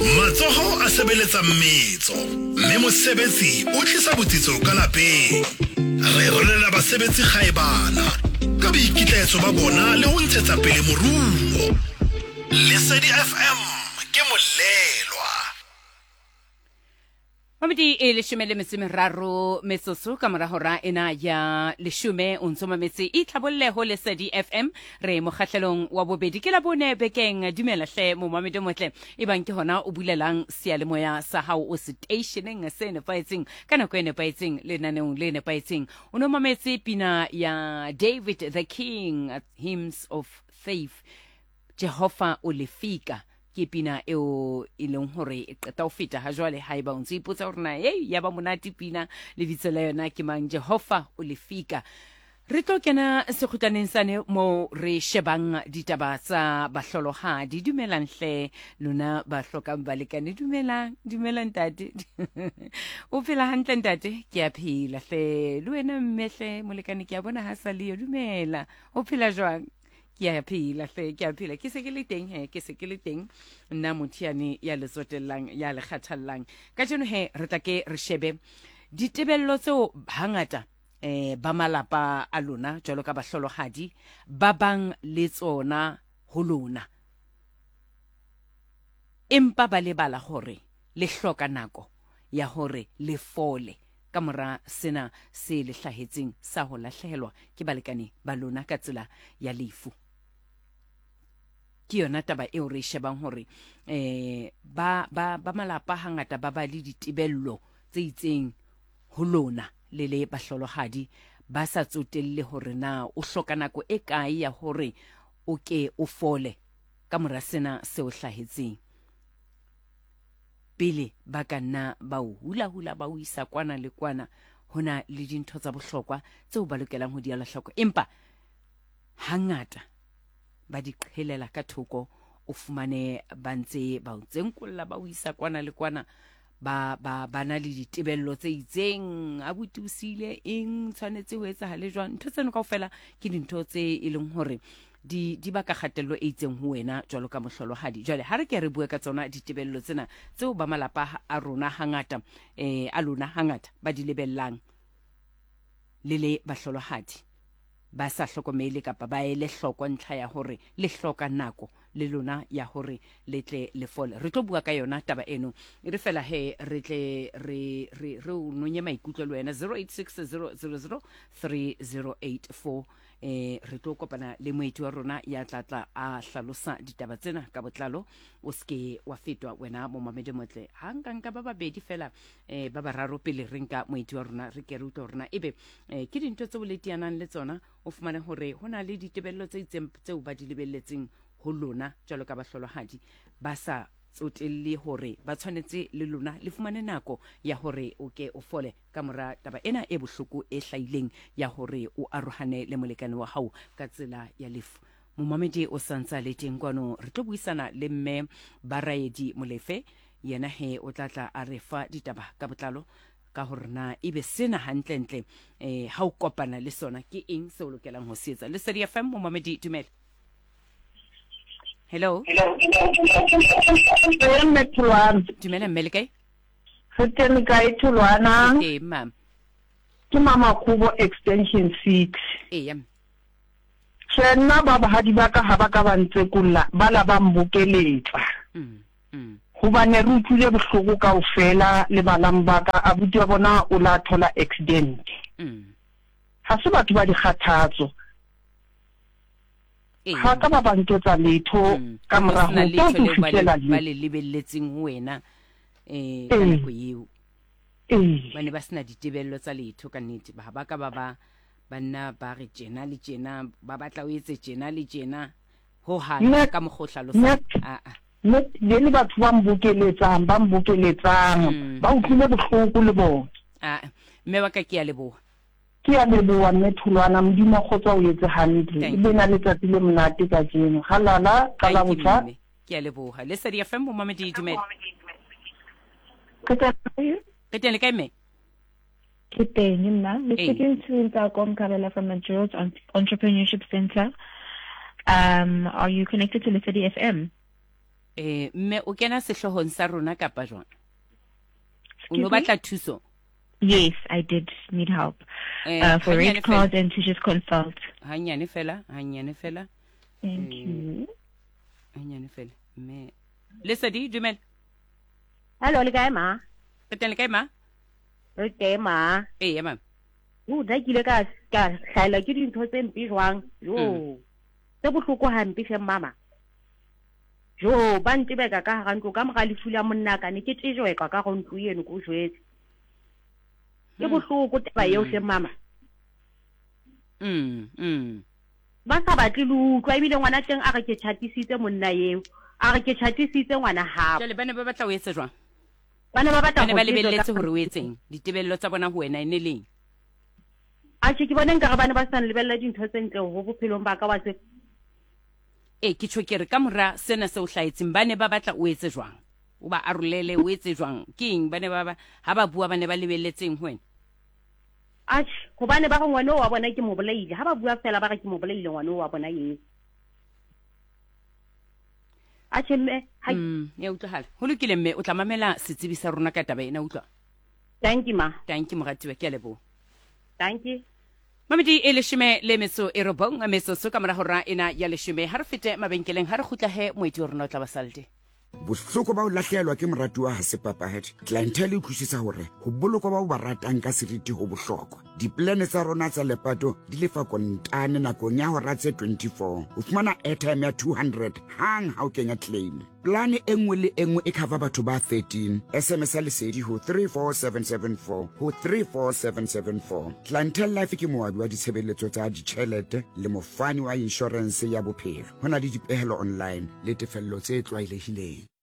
Matsoho a sebeletsa metso, mme mosebetsi o tlisa botsitso ka lapeng. Re rolela basebetsi kgaebana ka boikitlaetso ba bona le ho ntshetsa pele moruo. Lesedi FM ke molelwa. Mamedi e leshome le metso meraro metsoso ka mora hora ena ya leshume o ntso mametse e tlhabolleho Lesedi FM re mokgahlelong wa bobedi ke la bone bekeng dumela hle mo mamedi motle e bang ke hona o bulelang sealemoya sa hao o stationeng se nepaetseng ka nako e nepaetseng le naneong le nepaetseng o no mametse pina ya David the King at Hymns of Faith Jehova o lefika ke pina eo e leng hore e qeta ho feta ha jwale ha eba o ntse ipotsa hore na ya ba monate pina le bitso la yona ke mang Jehova o lefika. Re tlo kena sekgutlaneng sane mo re shebang ditaba tsa bahlolohadi. Dumelang hle lona ba hlokang balekane. Dumelang ntate. O phela hantle ntate? Ke a phela hle. Le wena mme hle molekane ke a bona ha sa le dumela. O phela jwang? Ke a phela ke se ke le teng nna mothiane ya le tsotellang ya le kgathallang ka jeno re tla ke re shebe ditebello tseo hangata ba malapa a lona jwalo ka bahlolohadi ba bang le tsona ho lona empa ba lebala hore le hloka nako ya hore le fole ka mora sena se le hlahetseng sa ho lahlehelwa ke balekane ba lona ka tsela ya lefu. Ke yona taba eo re shebang hore ba malapa hangata ba ba le ditebello tse itseng ho lona le bahlolohadi ba sa tsotelle hore na o hloka nako e kae ya hore o ke o fole ka mora sena se o hlahetseng pele ba ka nna ba o hula ba o isa kwana le kwana hona le dintho tsa bohlokwa tseo ba lokelang ho di ala hloko empa hangata ba di qhelela ka thoko o fumane ba ntse ba ntsenkolla ba o isa kwana le kwana ba na le ditebello tse itseng abuti o sile eng tshwanetse ho etsahale jwang ntho tseno kaofela ke dintho tse e leng hore di baka kgatello e itseng ho wena jwalo ka mohlolohadi. Jwale ha re ke re bue ka tsona ditebello tsena tseo ba malapa a rona hangata a lona hangata ba di lebellang le bahlolohadi ba sa hlokomele kapa ba ele hloko ntlha ya hore le hloka nako le lona ya hore le tle le fole. Re tlo bua ka yona taba eno e re fela re tle re o nonye maikutlo le wena 0860003084 re tlo kopana le moeti wa rona ya tlatla a hlalosa ditaba tsena ka botlalo o ske wa fetwa wena mo mamedi motle hanka ba babedi fela ba bararo pele re nka moeti wa rona re ke re utlwa rona ebe ke dintho tse boletianang le tsona o fumane hore hona le ditebello tse itseng tseo ba di lebelletseng ho lona jwalo ka bahlolohadi ba sa tsotelle hore ba tshwanetse le lona le fumane nako ya hore o ke o fole ka mora taba ena e bohloko e hlaileng ya hore o arohane le molekane wa hao ka tsela ya lefu. Momamedi o santsa le teng kwano re tlo buisana le mme Baraedi Molefe yena o tlatla a re fa ditaba ka botlalo ka hore na ebe sena hantle ha o kopana le sona ke eng se o lokelang ho se etsa. Lesedi FM Momamedi dumela. Hello. Dumela Melike. Futeni kae Tulwana? Okay, ma'am. Ke Mama Kubo extension 6. Yam. Sena ba bahadi ba ka ha ba ka ba ntse kulla ba la ba mbokeletsa. Hobane re utlwile bohloko kaofela le balang ba ka abuti wa bona o la thola accident. Ha se batho ba di kgathatso. Ha ka ba bantotsa letho ka mora ho ba le lebelletseng ho wena ka nako eo bane ba sena ditebello tsa letho ka nnete ba ka ba nna ba re tjena le tjena ba batla o etse tjena le tjena ho hana ka mokgohlalo sa le batho ba mbokeletsang ba utlwile bohloko le bona mme wa ka ke a leboha ke a leboha mme Thulwana modimo kgotsa o etse hantle e bena letsatsi le monate ka jeno halala ka la botsa ke a leboha. Lesedi FM Momamedi dumela ke le kae me ke teng nna le speaking to Nkakomkarela from the George Entrepreneurship Center. Are you connected to Lesedi FM? mme o kena sehlohong sa rona kapa jwang o no batla thuso? Yes, I did need help for red cards and to just consult. Hanyane fela. Thank you. Hanyane fela. Mme Lesedi, dumela. Hello, le kae ma? Peteng le kae ma? Re teng ma. Ee mama. Da ke ile ka hlaela ke dintho tse mpe jwang. Yo. Se bohloko hampe hle mama. Jo, ba ntebeka ka hara ntlo ka mora lefu la monna ka ne ke tejweka ka go ntlo eno go jwetse. Ke bohloko taba eo hle mama. Ba sa batle lu utlwa ebile ngwana teng a re ke chatisitse monna eo. A re ke chatisitse ngwana hao. Jale bana ba batla o etse jwang? Bana ba batla go lebelletse hore o etseng ditebello tsa bona ho wena ene leng. A ke bona nka re bana ba sa lebella dintho tse ntle ho bophelong ba ka wa se. Ke tshokere ka mora sena se o hlaetseng bane ba batla o etse jwang? O ba arolele o etse jwang? Keng bane ba ha ba bua bane ba lebelletseng ho wena? Go bane ba ngwana o wa bona ke mo bolaile ha ba bua fela ba re ke mo bolaile ngwana o wa bona yeng. Mme ya utlwahala ho lokile mme o tla mamela setsebi sa rona ka taba ena utlwa. Thank you ma. Thank you mogatiwa ke a lebo. Thank you. Mamedi e leshome le metso e robong a metso ka mora hora ena ya leshome ha re fete mabenkeleng ha re khutla he moeti o rona o tla basalde. Bohloko ba o lahlehelwa ke moratuwa ha se papahadi. Clientele e utlwisisa hore ho bolokwa ba o ba ratang ka seriti ho bohlokwa. Diplane tsa rona tsa lepato di lefa kontane nakong ya hora tse 24. O fumana airtime ya 200 hang ha o kenya claim. Plane e nngwe le e nngwe e cover batho ba 13. SMS ya lesedi ho 34774 ho 34774. Clientele Life ke moadi wa ditshebeletso tsa ditjhelete le mofani wa insurance ya bophelo. Hona le dipehelo online le tefello tse tlwaelehileng.